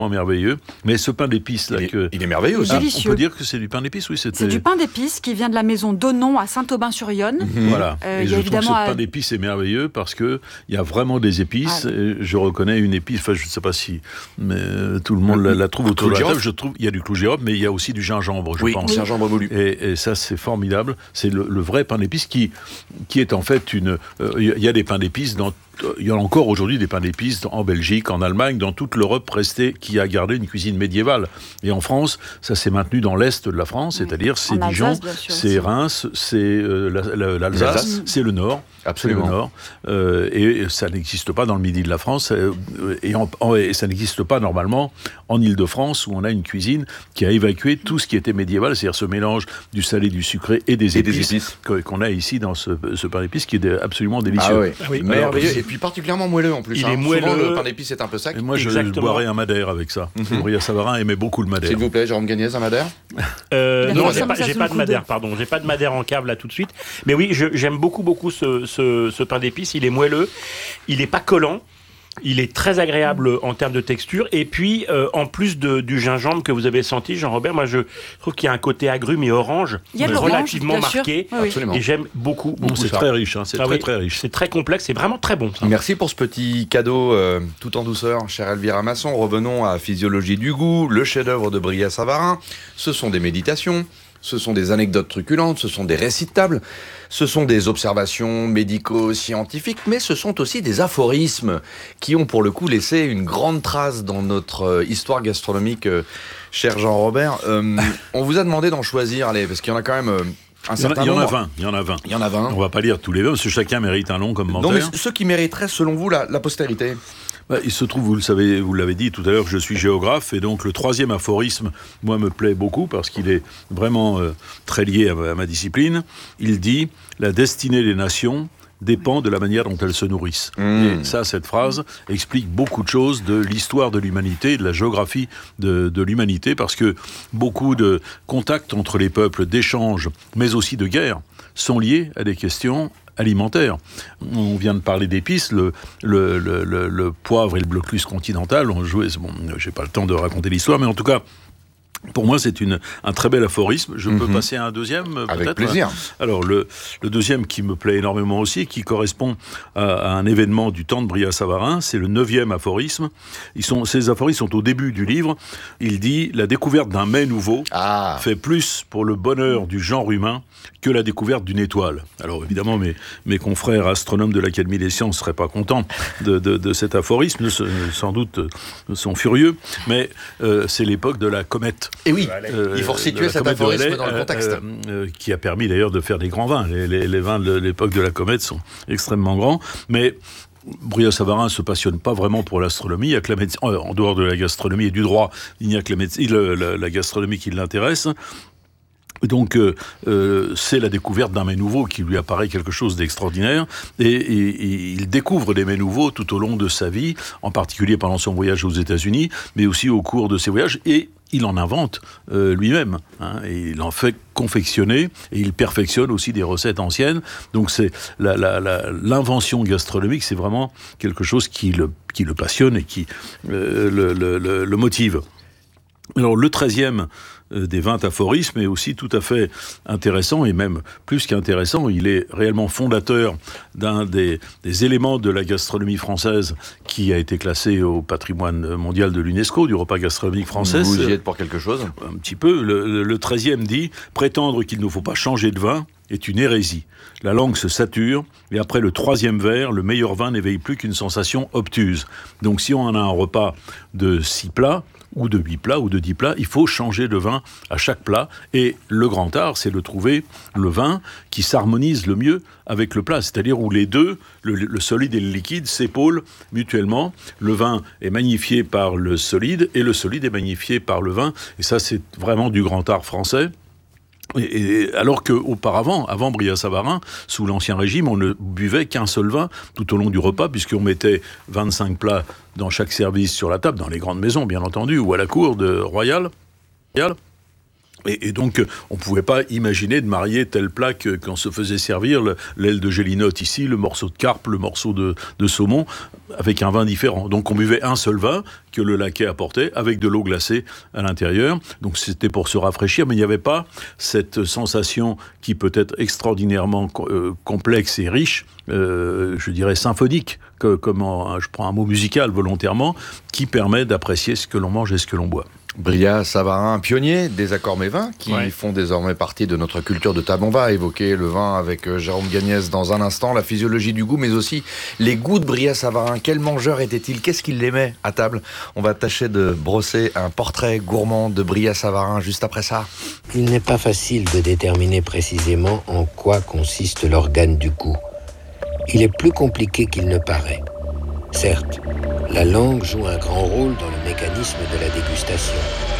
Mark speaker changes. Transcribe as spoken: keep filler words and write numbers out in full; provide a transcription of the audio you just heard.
Speaker 1: merveilleux, mais ce pain d'épices là
Speaker 2: il est,
Speaker 1: que
Speaker 2: il est merveilleux aussi.
Speaker 1: Ah, on peut dire que c'est du pain d'épices, oui. C'était...
Speaker 3: C'est du pain d'épices qui vient de la maison d'Onon à Saint-Aubin-sur-Yonne.
Speaker 1: Mmh. Voilà.
Speaker 3: Euh,
Speaker 1: et je trouve que ce
Speaker 3: à...
Speaker 1: pain d'épices est merveilleux parce que il y a vraiment des épices.
Speaker 3: Ah,
Speaker 1: et je reconnais une épice. Enfin, je ne sais pas si mais tout le monde la, la trouve autour de la table. Je trouve il y a du clou de girofle, mais il y a aussi du gingembre, je
Speaker 2: oui,
Speaker 1: pense.
Speaker 2: Oui, gingembre moulu.
Speaker 1: Et, et ça, c'est formidable. C'est le, le vrai pain d'épices qui qui est en fait une. Euh, il y a des pains d'épices dans. Il y a encore aujourd'hui des pains d'épices en Belgique, en Allemagne, dans toute l'Europe restée qui a gardé une cuisine médiévale. Et en France, ça s'est maintenu dans l'est de la France, oui. C'est-à-dire c'est en Dijon, Alsace, c'est Reims, c'est euh, la, la, l'Alsace, l'Alsace, c'est le Nord.
Speaker 2: Absolument.
Speaker 1: C'est le Nord. Euh, et ça n'existe pas dans le midi de la France. Euh, et, en, en, et ça n'existe pas normalement en Île-de-France, où on a une cuisine qui a évacué tout ce qui était médiéval, c'est-à-dire ce mélange du salé, du sucré et des
Speaker 2: et
Speaker 1: épices,
Speaker 2: des épices.
Speaker 1: qu'on a ici dans ce, ce pain d'épices qui est absolument délicieux.
Speaker 2: Ah oui,
Speaker 4: ah oui.
Speaker 2: merveilleux. Alors, et puis particulièrement moelleux en plus.
Speaker 4: Il
Speaker 2: hein.
Speaker 4: est moelleux.
Speaker 2: Souvent, le pain d'épices est un peu sec.
Speaker 1: Et moi, je
Speaker 4: Exactement.
Speaker 1: boirais un madère avec ça. Mm-hmm. Bria Savarin aimait beaucoup le madère.
Speaker 2: S'il vous plaît, Jérôme Gagnès, un madère
Speaker 4: euh, Non,
Speaker 2: non
Speaker 4: j'ai pas, j'ai pas de madère, pardon. J'ai pas de madère en cave là tout de suite. Mais oui, je, j'aime beaucoup, beaucoup ce, ce, ce pain d'épices. Il est moelleux, il est pas collant. Il est très agréable en termes de texture. Et puis, euh, en plus de, du gingembre que vous avez senti, Jean-Robert, moi je trouve qu'il y a un côté agrume et orange relativement marqué.
Speaker 3: Oui,
Speaker 4: oui. Et j'aime beaucoup, beaucoup
Speaker 1: bon, c'est
Speaker 4: ça.
Speaker 1: très riche, hein, c'est
Speaker 4: ah,
Speaker 1: très
Speaker 4: oui,
Speaker 1: très riche.
Speaker 4: C'est très complexe, c'est vraiment très bon. Ça.
Speaker 2: Merci pour ce petit cadeau euh, tout en douceur, chère Elvira Masson. Revenons à Physiologie du goût, le chef-d'œuvre de Bria Savarin. Ce sont des méditations. Ce sont des anecdotes truculentes, ce sont des récits de table, ce sont des observations médico-scientifiques, mais ce sont aussi des aphorismes qui ont pour le coup laissé une grande trace dans notre histoire gastronomique, euh, cher Jean-Robert. Euh, on vous a demandé d'en choisir, allez, parce qu'il y en a quand même... Euh, Un certain
Speaker 1: il y en a
Speaker 2: nombre.
Speaker 1: vingt, il y en a vingt.
Speaker 2: Il y en a vingt.
Speaker 1: On va pas lire tous les vingt, parce que chacun mérite un long commentaire.
Speaker 2: Non, mais ceux qui mériteraient, selon vous, la, la postérité.
Speaker 1: Bah, il se trouve, vous le savez, vous l'avez dit tout à l'heure, que je suis géographe, et donc le troisième aphorisme, moi, me plaît beaucoup, parce qu'il est vraiment euh, très lié à ma, à ma discipline. Il dit « La destinée des nations dépend de la manière dont elles se nourrissent. Mmh. » Et ça, cette phrase explique beaucoup de choses de l'histoire de l'humanité, de la géographie de, de l'humanité, parce que beaucoup de contacts entre les peuples, d'échanges, mais aussi de guerres, sont liés à des questions alimentaire. On vient de parler d'épices, le, le, le, le, le poivre et le blocus continental ont joué, bon, j'ai pas le temps de raconter l'histoire, mais en tout cas, pour moi, c'est une, un très bel aphorisme. Je mm-hmm. peux passer à un deuxième, peut-être ?
Speaker 2: Avec plaisir.
Speaker 1: Alors, le, le deuxième qui me plaît énormément aussi, qui correspond à, à un événement du temps de Bria Savarin, c'est le neuvième aphorisme. Ils sont, ces aphorismes sont au début du livre. Il dit « La découverte d'un mets nouveau ah. fait plus pour le bonheur du genre humain que la découverte d'une étoile. » Alors, évidemment, mes, mes confrères astronomes de l'Académie des sciences ne seraient pas contents de, de, de cet aphorisme, sans doute sont furieux, mais euh, c'est l'époque de la comète.
Speaker 2: Et oui, euh, il faut resituer cet aphorisme Halley, dans le contexte.
Speaker 1: Euh, euh, qui a permis d'ailleurs de faire des grands vins. Les, les, les vins de l'époque de la comète sont extrêmement grands, mais Bria Savarin ne se passionne pas vraiment pour l'astronomie. Il y a que la médecine, en dehors de la gastronomie et du droit, il n'y a que la, médecine, la, la gastronomie qui l'intéresse. Donc, euh, euh, c'est la découverte d'un mets nouveau qui lui apparaît quelque chose d'extraordinaire. Et, et, et il découvre des mets nouveaux tout au long de sa vie, en particulier pendant son voyage aux États-Unis, mais aussi au cours de ses voyages. Et il en invente euh, lui-même. Hein, et il en fait confectionner et il perfectionne aussi des recettes anciennes. Donc, c'est la, la, la, l'invention gastronomique, c'est vraiment quelque chose qui le, qui le passionne et qui euh, le, le, le, le motive. Alors, le treizième des vingt aphorismes est aussi tout à fait intéressant, et même plus qu'intéressant, il est réellement fondateur d'un des, des éléments de la gastronomie française qui a été classé au patrimoine mondial de l'UNESCO, du repas gastronomique français.
Speaker 2: Vous y êtes pour quelque chose ?
Speaker 1: Un petit peu. Le, le treizième dit « Prétendre qu'il ne faut pas changer de vin est une hérésie. La langue se sature, et après le troisième verre, le meilleur vin n'éveille plus qu'une sensation obtuse. » Donc si on en a un repas de six plats, ou de huit plats, ou de dix plats, il faut changer de vin à chaque plat. Et le grand art, c'est de trouver le vin qui s'harmonise le mieux avec le plat, c'est-à-dire où les deux, le, le solide et le liquide, s'épaulent mutuellement. Le vin est magnifié par le solide, et le solide est magnifié par le vin. Et ça, c'est vraiment du grand art français. Et, et alors qu'auparavant, avant Bria Savarin, sous l'Ancien Régime, on ne buvait qu'un seul vin tout au long du repas, puisqu'on mettait vingt-cinq plats dans chaque service sur la table, dans les grandes maisons, bien entendu, ou à la cour de royale. Et, et donc, on ne pouvait pas imaginer de marier tel plat que, quand se faisait servir le, l'aile de gélinotte ici, le morceau de carpe, le morceau de, de saumon, avec un vin différent. Donc, on buvait un seul vin que le laquais apportait, avec de l'eau glacée à l'intérieur. Donc, c'était pour se rafraîchir, mais il n'y avait pas cette sensation qui peut être extraordinairement euh, complexe et riche, euh, je dirais symphonique, que, comme en, je prends un mot musical volontairement, qui permet d'apprécier ce que l'on mange et ce que l'on boit.
Speaker 2: Brillat Savarin, pionnier des accords mévins qui
Speaker 4: ouais.
Speaker 2: font désormais partie de notre culture de table. On va évoquer le vin avec Jérôme Gagnès dans un instant, la physiologie du goût, mais aussi les goûts de Brillat Savarin. Quel mangeur était-il? Qu'est-ce qu'il aimait à table? On va tâcher de brosser un portrait gourmand de Brillat Savarin juste après ça.
Speaker 5: Il n'est pas facile de déterminer précisément en quoi consiste l'organe du goût. Il est plus compliqué qu'il ne paraît. Certes, la langue joue un grand rôle dans le mécanisme de la dégustation.